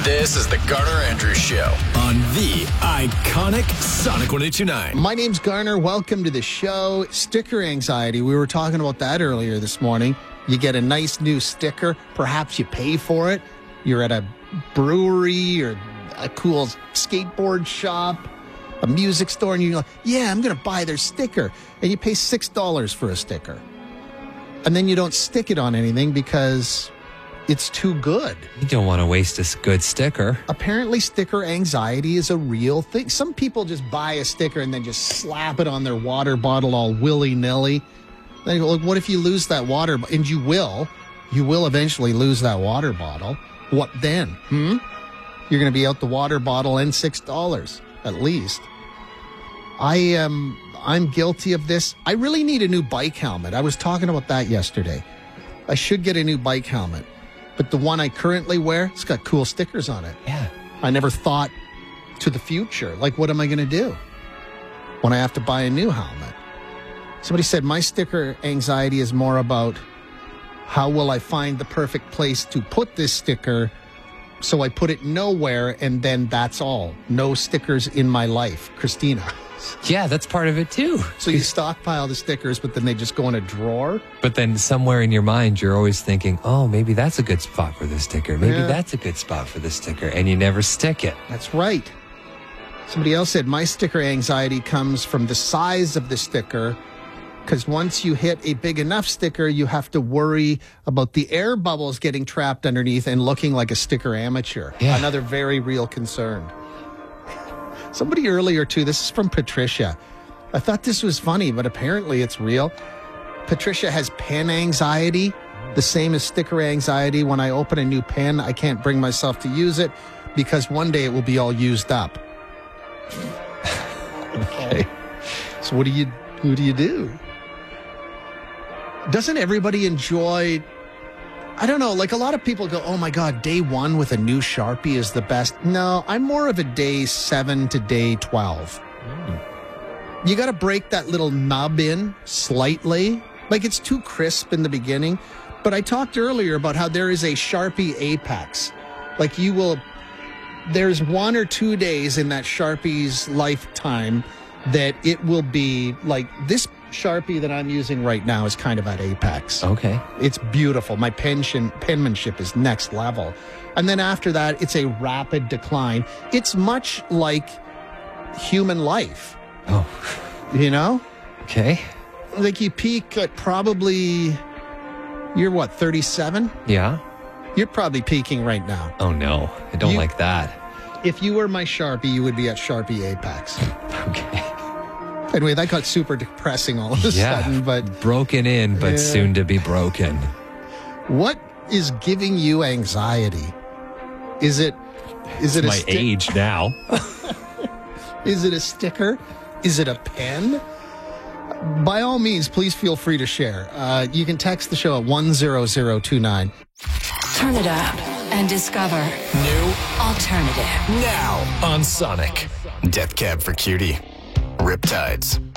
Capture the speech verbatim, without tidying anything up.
This is the Garner Andrews Show on the iconic Sonic one eight two nine. My name's Garner. Welcome to the show. Sticker anxiety. We were talking about that earlier this morning. You get a nice new sticker. Perhaps you pay for it. You're at a brewery or a cool skateboard shop, a music store, and you're like, yeah, I'm going to buy their sticker. And you pay six dollars for a sticker. And then you don't stick it on anything because it's too good. You don't want to waste a good sticker. Apparently, sticker anxiety is a real thing. Some people just buy a sticker and then just slap it on their water bottle all willy-nilly. They go, look, what if you lose that water? bo-" And you will. You will eventually lose that water bottle. What then? Hmm? You're going to be out the water bottle and six dollars at least. I am... I'm guilty of this. I really need a new bike helmet. I was talking about that yesterday. I should get a new bike helmet. But the one I currently wear, it's got cool stickers on it. Yeah. I never thought to the future. Like, what am I going to do when I have to buy a new helmet? Somebody said my sticker anxiety is more about how will I find the perfect place to put this sticker, so I put it nowhere, and then that's all. No stickers in my life. Christina. Yeah, that's part of it too. So you stockpile the stickers, but then they just go in a drawer? But then somewhere in your mind, you're always thinking, oh, maybe that's a good spot for the sticker. Maybe Yeah. that's a good spot for the sticker. And you never stick it. That's right. Somebody else said my sticker anxiety comes from the size of the sticker, because once you hit a big enough sticker, you have to worry about the air bubbles getting trapped underneath and looking like a sticker amateur. Yeah. Another very real concern. Somebody earlier, too, this is from Patricia. I thought this was funny, but apparently it's real. Patricia has pen anxiety, the same as sticker anxiety. When I open a new pen, I can't bring myself to use it because one day it will be all used up. Okay. So what do you, who do you do? Doesn't everybody enjoy... I don't know, like a lot of people go, oh my God, day one with a new Sharpie is the best. No, I'm more of a day seven to day twelve. Mm. You got to break that little nub in slightly. Like it's too crisp in the beginning. But I talked earlier about how there is a Sharpie apex. Like you will, there's one or two days in that Sharpie's lifetime that it will be like this Sharpie that I'm using right now is kind of at apex. Okay. It's beautiful. My pension, penmanship is next level. And then after that, it's a rapid decline. It's much like human life. Oh. You know? Okay. Like you peak at probably, you're what, thirty-seven? Yeah. You're probably peaking right now. Oh, no. I don't You- like that. If you were my Sharpie, you would be at Sharpie apex. Okay. Anyway, that got super depressing all of a Yeah. sudden, but Broken in, but Yeah. soon to be broken. what is giving you anxiety? Is it is it a My sti- age now. Is it a sticker? Is it a pen? By all means, please feel free to share. Uh, you can text the show at one zero zero two nine. Turn it up and discover New alternative. now on Sonic. Death Cab for Cutie. Riptides.